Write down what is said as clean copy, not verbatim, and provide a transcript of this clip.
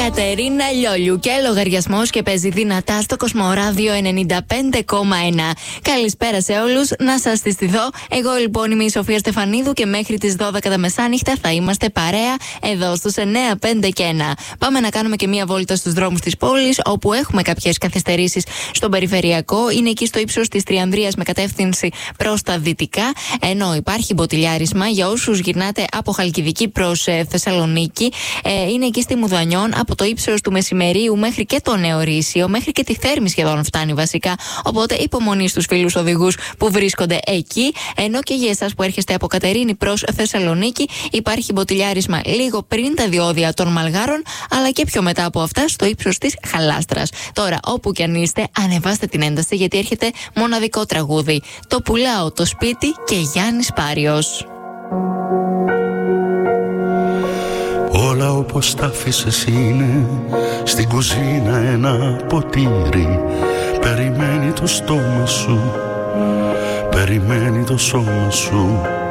Κατερίνα Λιόλιου και λογαριασμός και παίζει δυνατά στο Κοσμοράδιο 95,1. Καλησπέρα σε όλους, να σας συστηθώ. Εγώ λοιπόν είμαι η Σοφία Στεφανίδου και μέχρι τις 12 τα μεσάνυχτα θα είμαστε παρέα εδώ στους 9, 5 και 1. Πάμε να κάνουμε και μία βόλτα στους δρόμους της πόλης, όπου έχουμε κάποιες καθυστερήσεις στον περιφερειακό. Είναι εκεί στο ύψος της Τριανδρίας με κατεύθυνση προς τα δυτικά, ενώ υπάρχει μποτιλιάρισμα για όσους γυρνάτε από Χαλκιδική προς Θεσσαλονίκη. Είναι εκεί στη Μουδανιών, από το ύψος του Μεσημερίου μέχρι και το Νεορίσιο, μέχρι και τη Θέρμη σχεδόν φτάνει βασικά. Οπότε υπομονή στους φίλους οδηγούς που βρίσκονται εκεί. Ενώ και για εσάς που έρχεστε από Κατερίνη προς Θεσσαλονίκη, υπάρχει μποτιλιάρισμα λίγο πριν τα διόδια των Μαλγάρων, αλλά και πιο μετά από αυτά στο ύψος της Χαλάστρας. Τώρα, όπου κι αν είστε, ανεβάστε την ένταση, γιατί έρχεται μοναδικό τραγούδι. Το πουλάω το σπίτι και Γιάννης Πάριος. Όλα όπως τα άφησες είναι στην κουζίνα ένα ποτήρι. Περιμένει το στόμα σου, περιμένει το σώμα σου.